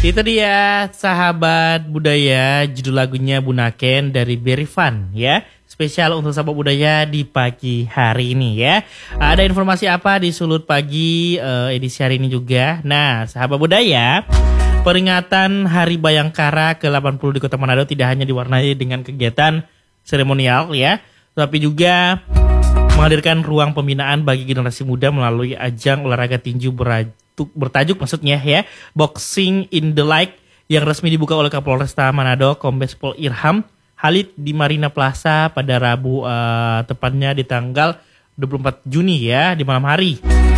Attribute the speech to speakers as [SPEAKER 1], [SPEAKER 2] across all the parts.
[SPEAKER 1] Itu dia sahabat budaya, judul lagunya Bunaken dari Berry Fun ya. Spesial untuk sahabat budaya di pagi hari ini ya. Ada informasi apa di Sulut Pagi edisi hari ini juga? Nah, sahabat budaya, peringatan Hari Bayangkara ke-80 di Kota Manado tidak hanya diwarnai dengan kegiatan seremonial ya, tapi juga menghadirkan ruang pembinaan bagi generasi muda melalui ajang olahraga tinju bertajuk maksudnya ya, Boxing in the Light yang resmi dibuka oleh Kapolresta Manado Kombes Pol Irham Khalid di Marina Plaza pada Rabu tepatnya di tanggal 24 Juni ya, di malam hari.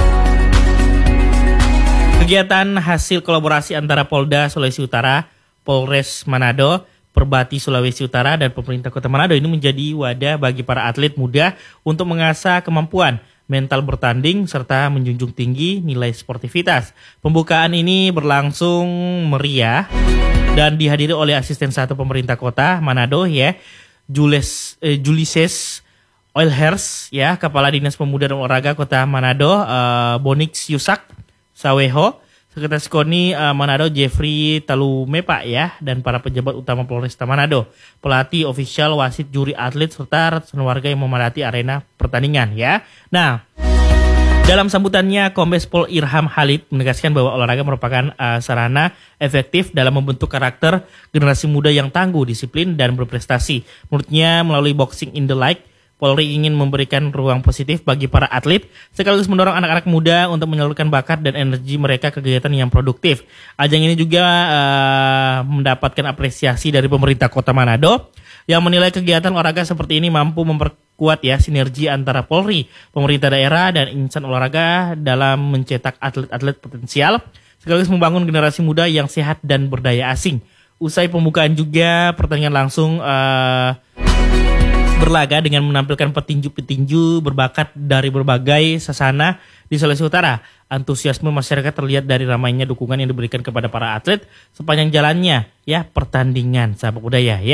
[SPEAKER 1] Kegiatan hasil kolaborasi antara Polda Sulawesi Utara, Polres Manado, Perbati Sulawesi Utara, dan pemerintah Kota Manado ini menjadi wadah bagi para atlet muda untuk mengasah kemampuan mental bertanding serta menjunjung tinggi nilai sportivitas. Pembukaan ini berlangsung meriah dan dihadiri oleh asisten satu pemerintah Kota Manado ya, Julises Oilhers ya, Kepala Dinas Pemuda dan Olahraga Kota Manado Bonix Yusak Saweho, Sekretaris KONI Manado Jeffrey Talumepa ya, dan para pejabat utama Polresta Manado, pelatih, ofisial, wasit, juri, atlet, serta ratusan warga yang memadati arena pertandingan ya. Nah, dalam sambutannya Kombes Pol Irham Khalid menegaskan bahwa olahraga merupakan sarana efektif dalam membentuk karakter generasi muda yang tangguh, disiplin, dan berprestasi. Menurutnya melalui Boxing in the Light, Polri ingin memberikan ruang positif bagi para atlet, sekaligus mendorong anak-anak muda untuk menyalurkan bakat dan energi mereka ke kegiatan yang produktif. Ajang ini juga mendapatkan apresiasi dari pemerintah Kota Manado yang menilai kegiatan olahraga seperti ini mampu memperkuat ya sinergi antara Polri, pemerintah daerah, dan insan olahraga dalam mencetak atlet-atlet potensial, sekaligus membangun generasi muda yang sehat dan berdaya asing. Usai pembukaan juga pertandingan langsung berlaga dengan menampilkan petinju-petinju berbakat dari berbagai sasana di Sulawesi Utara. Antusiasme masyarakat terlihat dari ramainya dukungan yang diberikan kepada para atlet sepanjang jalannya ya pertandingan, sahabat budaya ya.